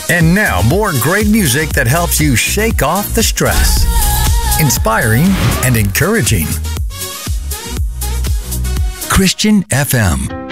And now, more great music that helps you shake off the stress. Inspiring and encouraging. Christian FM.